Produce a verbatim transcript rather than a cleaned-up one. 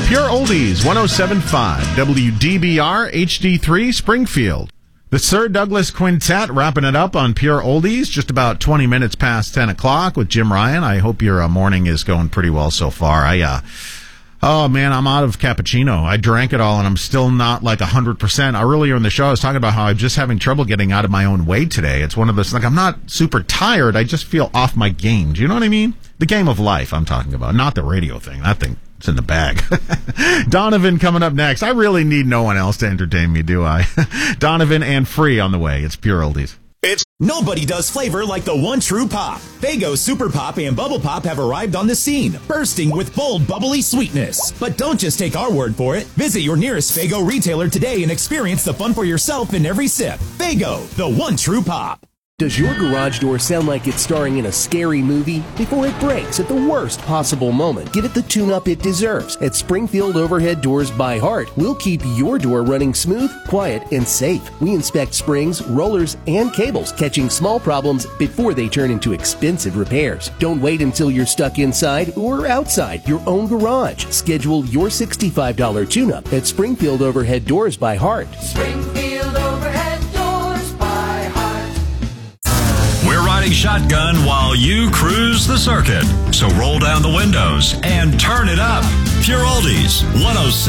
Pure Oldies, one oh seven point five, W D B R, H D three, Springfield. The Sir Douglas Quintet wrapping it up on Pure Oldies, just about twenty minutes past ten o'clock with Jim Ryan. I hope your uh, morning is going pretty well so far. I, uh, oh man, I'm out of cappuccino. I drank it all and I'm still not like one hundred percent. Earlier in the show, I was talking about how I'm just having trouble getting out of my own way today. It's one of those, like, I'm not super tired. I just feel off my game. Do you know what I mean? The game of life I'm talking about, not the radio thing. That thing. It's in the bag. Donovan coming up next. I really need no one else to entertain me, do I? Donovan and Free on the way. It's Pure Oldies. It's nobody does flavor like the one true pop. Faygo Super Pop and Bubble Pop have arrived on the scene, bursting with bold, bubbly sweetness. But don't just take our word for it. Visit your nearest Faygo retailer today and experience the fun for yourself in every sip. Faygo, the one true pop. Does your garage door sound like it's starring in a scary movie? Before it breaks at the worst possible moment, give it the tune-up it deserves. At Springfield Overhead Doors by Heart, we'll keep your door running smooth, quiet, and safe. We inspect springs, rollers, and cables, catching small problems before they turn into expensive repairs. Don't wait until you're stuck inside or outside your own garage. Schedule your sixty-five dollars tune-up at Springfield Overhead Doors by Heart. Springfield Overhead Doors by Heart. We're riding shotgun while you cruise the circuit. So roll down the windows and turn it up. Pure Oldies, one oh seven.